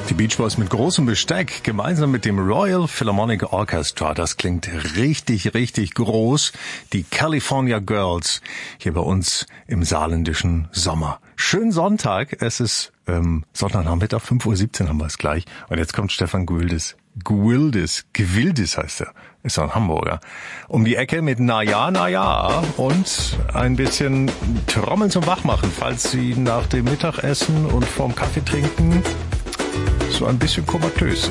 Die Beach Boys mit großem Besteck, gemeinsam mit dem Royal Philharmonic Orchestra. Das klingt richtig, richtig groß. Die California Girls hier bei uns im saarländischen Sommer. Schönen Sonntag. Es ist Sonntagnachmittag, 5:17 Uhr haben wir es gleich. Und jetzt kommt Stefan Gwildes heißt er. Ist ein Hamburger. Um die Ecke mit Na ja und ein bisschen Trommeln zum Wachmachen, falls Sie nach dem Mittagessen und vorm Kaffee trinken so ein bisschen komatös sind.